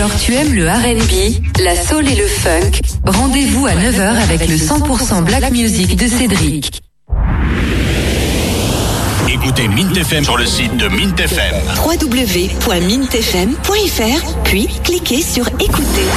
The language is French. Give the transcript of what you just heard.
Alors tu aimes le R&B, la soul et le funk? Rendez-vous à 9h avec le 100% Black Music de Cédric. Écoutez Mint FM sur le site de Mint FM. www.mintfm.fr, puis cliquez sur écouter.